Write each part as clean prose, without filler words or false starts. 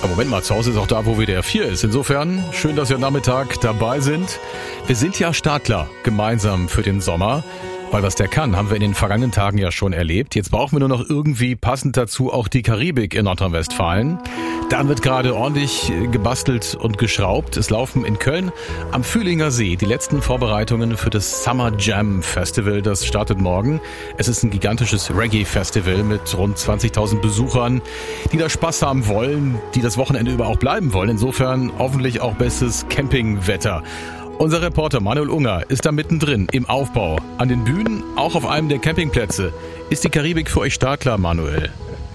Moment mal, zu Hause ist auch da, wo WDR 4 ist. Insofern, schön, dass Sie am Nachmittag dabei sind. Wir sind ja Startler gemeinsam für den Sommer. Weil was der kann, haben wir in den vergangenen Tagen ja schon erlebt. Jetzt brauchen wir nur noch irgendwie passend dazu auch die Karibik in Nordrhein-Westfalen. Da wird gerade ordentlich gebastelt und geschraubt. Es laufen in Köln am Fühlinger See die letzten Vorbereitungen für das Summer Jam Festival. Das startet morgen. Es ist ein gigantisches Reggae-Festival mit rund 20.000 Besuchern, die da Spaß haben wollen, die das Wochenende über auch bleiben wollen. Insofern hoffentlich auch bestes Campingwetter. Unser Reporter Manuel Unger ist da mittendrin im Aufbau. An den Bühnen, auch auf einem der Campingplätze. Ist die Karibik für euch startklar, Manuel?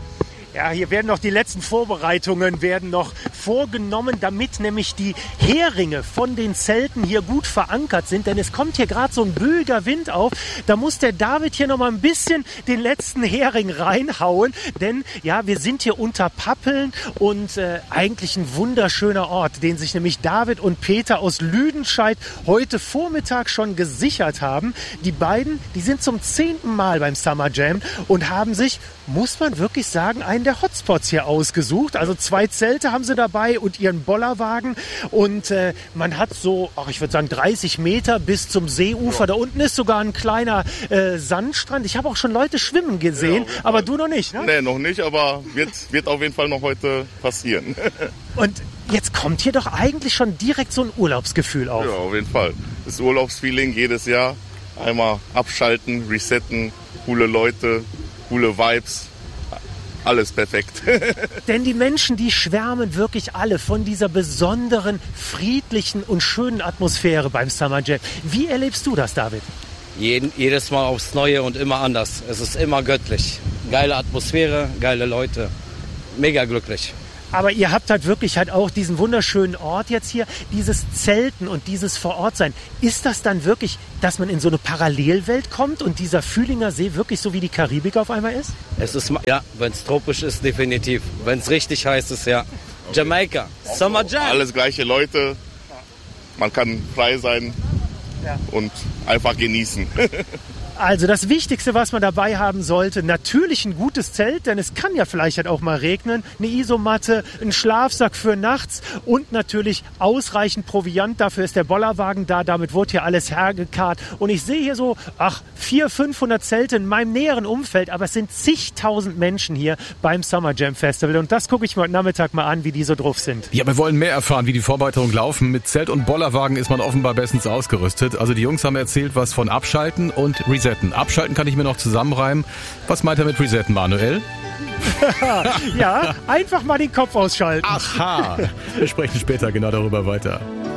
Ja, hier werden noch die letzten Vorbereitungen vorgenommen, damit nämlich die Heringe von den Zelten hier gut verankert sind. Denn es kommt hier gerade so ein böiger Wind auf. Da muss der David hier noch mal ein bisschen den letzten Hering reinhauen. Denn ja, wir sind hier unter Pappeln und eigentlich ein wunderschöner Ort, den sich nämlich David und Peter aus Lüdenscheid heute Vormittag schon gesichert haben. Die beiden, die sind zum 10. Mal beim Summer Jam und haben sich, muss man wirklich sagen, einen der Hotspots hier ausgesucht. Also 2 Zelte haben sie dabei und ihren Bollerwagen. Und man hat so, ich würde sagen 30 Meter bis zum Seeufer. Ja. Da unten ist sogar ein kleiner Sandstrand. Ich habe auch schon Leute schwimmen gesehen, ja, aber du noch nicht, ne? Nee, noch nicht, aber wird auf jeden Fall noch heute passieren. Und jetzt kommt hier doch eigentlich schon direkt so ein Urlaubsgefühl auf. Ja, auf jeden Fall. Das Urlaubsfeeling jedes Jahr. Einmal abschalten, resetten, coole Leute, coole Vibes. Alles perfekt. Denn die Menschen, die schwärmen wirklich alle von dieser besonderen, friedlichen und schönen Atmosphäre beim Summer Jam. Wie erlebst du das, David? Jedes Mal aufs Neue und immer anders. Es ist immer göttlich. Geile Atmosphäre, geile Leute. Mega glücklich. Aber ihr habt halt wirklich auch diesen wunderschönen Ort jetzt hier, dieses Zelten und dieses Vorortsein. Ist das dann wirklich, dass man in so eine Parallelwelt kommt und dieser Fühlinger See wirklich so wie die Karibik auf einmal ist? Es ist, ja, wenn es tropisch ist, definitiv. Wenn es richtig heiß ist, ja. Jamaika, Summer Jam. Alles gleiche Leute, man kann frei sein und einfach genießen. Also das Wichtigste, was man dabei haben sollte, natürlich ein gutes Zelt, denn es kann ja vielleicht halt auch mal regnen, eine Isomatte, ein Schlafsack für nachts und natürlich ausreichend Proviant. Dafür ist der Bollerwagen da, damit wurde hier alles hergekarrt. Und ich sehe hier so, 400-500 Zelte in meinem näheren Umfeld, aber es sind zigtausend Menschen hier beim Summer Jam Festival. Und das gucke ich mir heute Nachmittag mal an, wie die so drauf sind. Ja, wir wollen mehr erfahren, wie die Vorbereitungen laufen. Mit Zelt und Bollerwagen ist man offenbar bestens ausgerüstet. Also die Jungs haben erzählt was von Abschalten und Resetten. Abschalten kann ich mir noch zusammenreimen. Was meint er mit Resetten, Manuel? Ja, einfach mal den Kopf ausschalten. Aha, wir sprechen später genau darüber weiter.